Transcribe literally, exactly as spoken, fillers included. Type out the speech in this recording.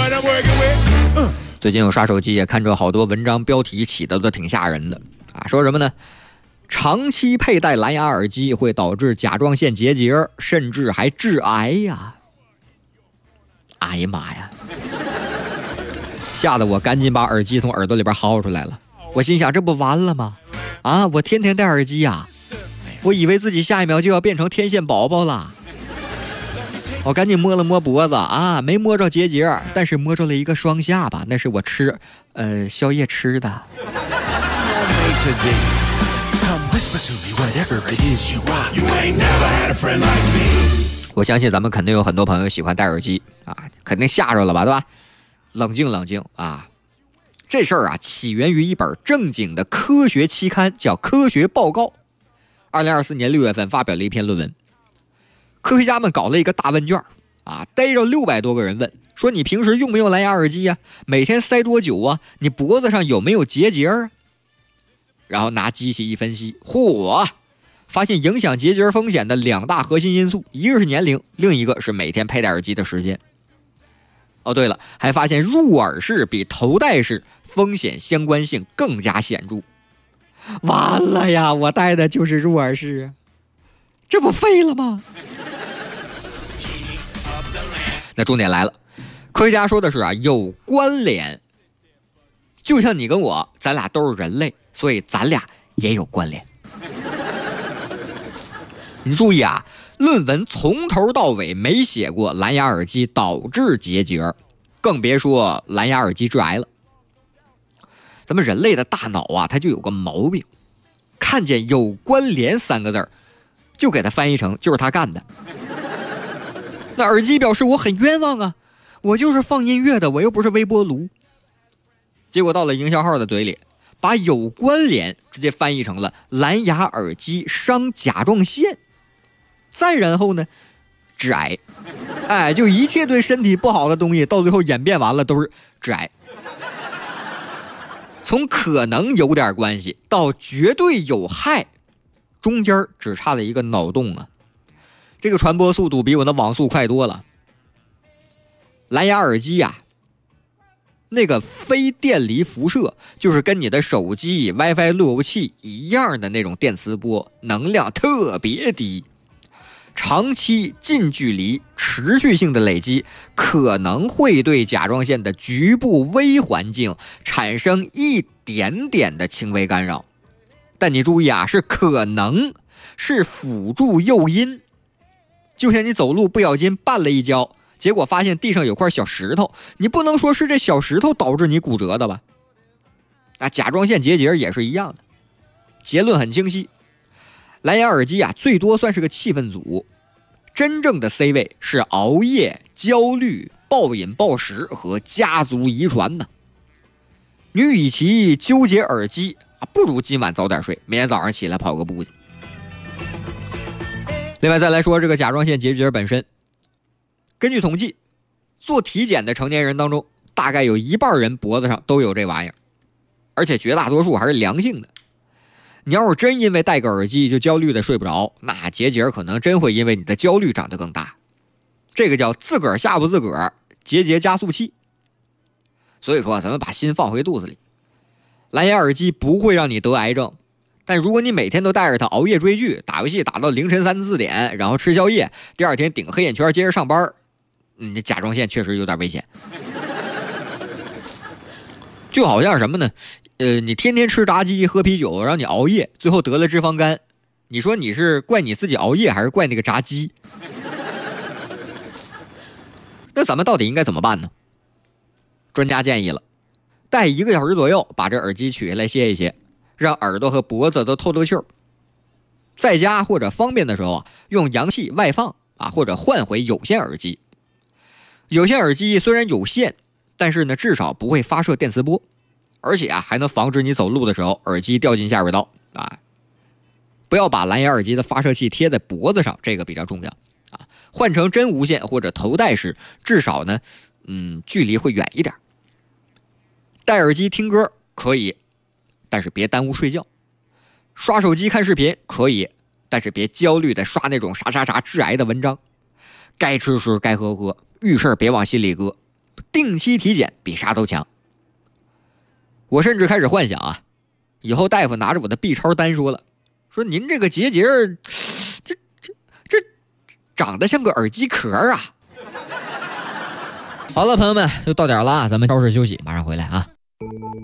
最近我刷手机也看着好多文章标题起的都挺吓人的啊，说什么呢？长期佩戴蓝牙耳机会导致甲状腺结节，甚至还致癌呀！哎呀妈呀！吓得我赶紧把耳机从耳朵里边薅出来了。我心想，这不完了吗？啊，我天天戴耳机呀、啊，我以为自己下一秒就要变成天线宝宝了。我赶紧摸了摸脖子啊，没摸着结节，但是摸着了一个双下巴，那是我吃呃宵夜吃的。我相信咱们肯定有很多朋友喜欢戴耳机啊，肯定吓着了吧，对吧？冷静冷静啊！这事儿啊，起源于一本正经的科学期刊，叫《科学报告》。二零二四年六月份发表了一篇论文。科学家们搞了一个大问卷啊，逮着六百多个人问，说你平时用没用蓝牙耳机啊？每天塞多久啊？你脖子上有没有结节啊？然后拿机器一分析，嚯，发现影响结节风险的两大核心因素，一个是年龄，另一个是每天佩戴耳机的时间。哦，对了，还发现入耳式比头戴式风险相关性更加显著。完了呀，我戴的就是入耳式，这不废了吗？那重点来了，科学家说的是啊，有关联。就像你跟我，咱俩都是人类，所以咱俩也有关联。你注意啊，论文从头到尾没写过蓝牙耳机导致结节，更别说蓝牙耳机致癌了。咱们人类的大脑啊，它就有个毛病，看见有关联三个字就给它翻译成就是他干的。那耳机表示我很冤枉啊，我就是放音乐的，我又不是微波炉。结果到了营销号的嘴里，把有关联直接翻译成了蓝牙耳机伤甲状腺，再然后呢，致癌。哎，就一切对身体不好的东西，到最后演变完了都是致癌。从可能有点关系到绝对有害，中间只差了一个脑洞啊！这个传播速度比我的网速快多了。蓝牙耳机呀、啊，那个非电离辐射就是跟你的手机 WiFi 路由器一样的那种电磁波，能量特别低，长期近距离持续性的累积可能会对甲状腺的局部微环境产生一点点的轻微干扰，但你注意啊，是可能，是辅助诱因。就像你走路不小心绊了一跤，结果发现地上有块小石头，你不能说是这小石头导致你骨折的吧？啊，甲状腺结节也是一样的。结论很清晰，蓝牙耳机啊，最多算是个气氛组，真正的 C 位是熬夜、焦虑、暴饮暴食和家族遗传呢。你与其纠结耳机啊，不如今晚早点睡，明天早上起来跑个步去。另外再来说这个甲状腺结节本身，根据统计，做体检的成年人当中，大概有一半人脖子上都有这玩意儿，而且绝大多数还是良性的。你要是真因为戴个耳机就焦虑的睡不着，那结节可能真会因为你的焦虑长得更大。这个叫自个儿吓唬自个儿，结节加速器。所以说咱们把心放回肚子里，蓝牙耳机不会让你得癌症，但如果你每天都带着它熬夜追剧、打游戏打到凌晨三四点，然后吃宵夜，第二天顶个黑眼圈接着上班，你的甲状腺确实有点危险。就好像什么呢？呃，你天天吃炸鸡、喝啤酒，让你熬夜，最后得了脂肪肝，你说你是怪你自己熬夜，还是怪那个炸鸡？那咱们到底应该怎么办呢？专家建议了，戴一个小时左右，把这耳机取下来歇一歇，让耳朵和脖子都透透气儿。在家或者方便的时候啊，用扬器外放啊，或者换回有线耳机。有线耳机虽然有线，但是呢，至少不会发射电磁波，而且啊，还能防止你走路的时候耳机掉进下水道啊。不要把蓝牙耳机的发射器贴在脖子上，这个比较重要啊。换成真无线或者头戴式，至少呢，嗯，距离会远一点。戴耳机听歌可以，但是别耽误睡觉。刷手机看视频可以，但是别焦虑的刷那种啥啥啥致癌的文章。该吃吃，该喝喝，遇事别往心里搁。 定期体检比啥都强。我甚至开始幻想啊，以后大夫拿着我的 B 超单说了，说您这个结节这这这长得像个耳机壳啊。好了，朋友们，就到点了，咱们超市休息，马上回来啊。